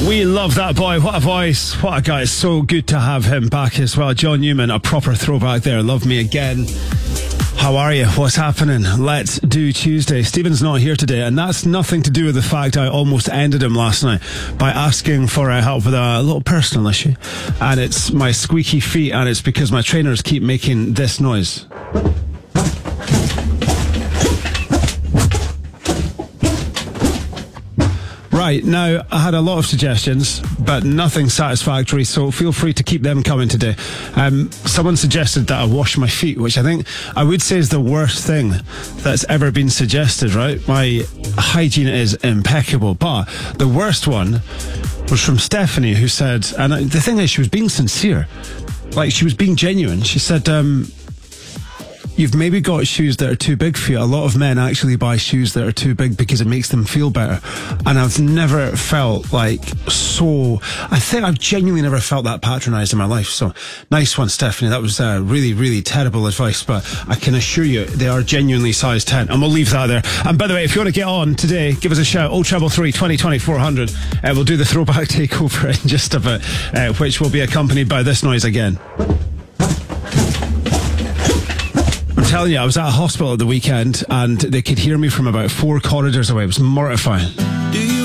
We love that boy. What a voice. What a guy. It's so good to have him back as well. John Newman, a proper throwback there. Love Me Again. How are you? What's happening? Let's do Tuesday. Stephen's not here today, and that's nothing to do with the fact I almost ended him last night by asking for help with a little personal issue. And it's my squeaky feet, and it's because my trainers keep making this noise. Right, now, I had a lot of suggestions, but nothing satisfactory, so feel free to keep them coming today. Someone suggested that I wash my feet, which I think I would say is the worst thing that's ever been suggested, right? My hygiene is impeccable, but the worst one was from Stephanie, who said, and the thing is, she was being sincere, like she was being genuine. She said, you've maybe got shoes that are too big for you. A lot of men actually buy shoes that are too big because it makes them feel better. And I've never felt like so... I think I've genuinely never felt that patronised in my life. So, nice one, Stephanie. That was really, really terrible advice. But I can assure you, they are genuinely size 10. And we'll leave that there. And by the way, if you want to get on today, give us a shout. 0333 2020 400. We'll do the throwback takeover in just a bit, which will be accompanied by this noise again. I'm telling you, I was at a hospital at the weekend and they could hear me from about 4 corridors away. It was mortifying. Do you